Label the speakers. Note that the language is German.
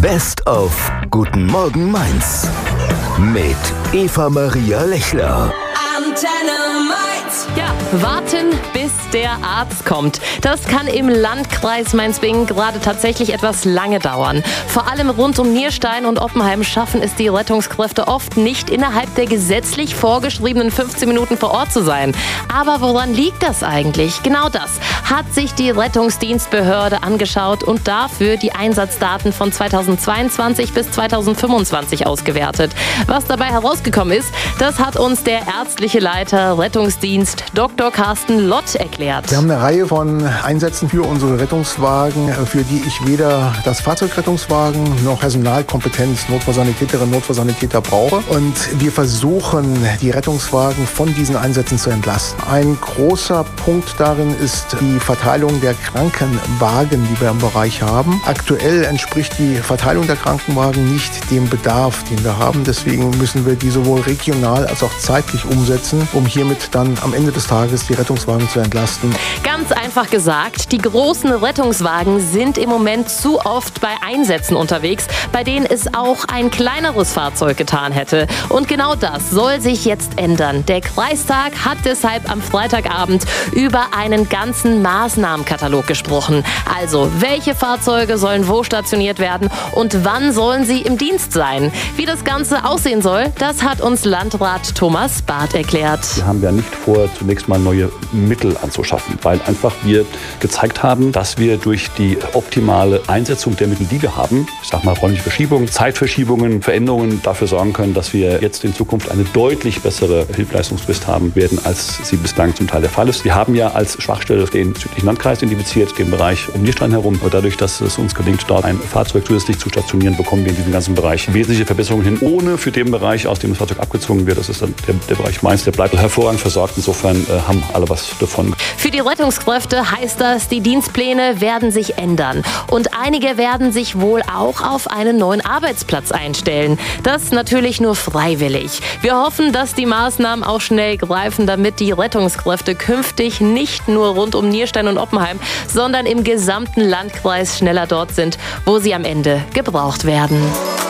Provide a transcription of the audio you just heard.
Speaker 1: Best of Guten Morgen Mainz mit Eva-Maria Lechler.
Speaker 2: Antenne Mainz.
Speaker 3: Ja, warten, bis der Arzt kommt. Das kann im Landkreis Mainz-Bingen gerade tatsächlich etwas lange dauern. Vor allem rund um Nierstein und Oppenheim schaffen es die Rettungskräfte oft nicht, innerhalb der gesetzlich vorgeschriebenen 15 Minuten vor Ort zu sein. Aber woran liegt das eigentlich? Genau das hat sich die Rettungsdienstbehörde angeschaut und dafür die Einsatzdaten von 2022 bis 2025 ausgewertet. Was dabei herausgekommen ist, das hat uns der ärztliche Leiter Rettungsdienst Dr. Carsten Lott erklärt.
Speaker 4: Wir haben eine Reihe von Einsätzen für unsere Rettungswagen, für die ich weder das Fahrzeugrettungswagen noch Personalkompetenz, Notfallsanitäterinnen, Notfallsanitäter brauche. Und wir versuchen, die Rettungswagen von diesen Einsätzen zu entlasten. Ein großer Punkt darin ist die Verteilung der Krankenwagen, die wir im Bereich haben. Aktuell entspricht die Verteilung der Krankenwagen nicht dem Bedarf, den wir haben. Deswegen müssen wir die sowohl regional als auch zeitlich umsetzen, um hiermit dann am Ende des Tages die Rettungswagen zu entlasten.
Speaker 3: Ganz einfach gesagt, die großen Rettungswagen sind im Moment zu oft bei Einsätzen unterwegs, bei denen es auch ein kleineres Fahrzeug getan hätte. Und genau das soll sich jetzt ändern. Der Kreistag hat deshalb am Freitagabend über einen ganzen Maßnahmenkatalog gesprochen. Also, welche Fahrzeuge sollen wo stationiert werden und wann sollen sie im Dienst sein? Wie das Ganze aussehen soll, das hat uns Landrat Thomas Barth erklärt.
Speaker 5: Wir haben ja nicht vor, zunächst mal neue Mittel anzuschaffen, weil einfach wir gezeigt haben, dass wir durch die optimale Einsetzung der Mittel, die wir haben, ich sag mal räumliche Verschiebungen, Zeitverschiebungen, Veränderungen dafür sorgen können, dass wir jetzt in Zukunft eine deutlich bessere Hilfsleistungsfrist haben werden, als sie bislang zum Teil der Fall ist. Wir haben ja als Schwachstelle den südlichen Landkreis identifiziert, den Bereich um Nierstein herum. Aber dadurch, dass es uns gelingt, dort ein Fahrzeug zusätzlich zu stationieren, bekommen wir in diesem ganzen Bereich wesentliche Verbesserungen hin, ohne für den Bereich, aus dem das Fahrzeug abgezogen wird, das ist dann der Bereich Mainz, der bleibt hervorragend versorgt. Insofern haben alle was davon.
Speaker 3: Für die Rettungskräfte heißt das, die Dienstpläne werden sich ändern. Und einige werden sich wohl auch auf einen neuen Arbeitsplatz einstellen. Das natürlich nur freiwillig. Wir hoffen, dass die Maßnahmen auch schnell greifen, damit die Rettungskräfte künftig nicht nur rund um Nierstein und Oppenheim, sondern im gesamten Landkreis schneller dort sind, wo sie am Ende gebraucht werden.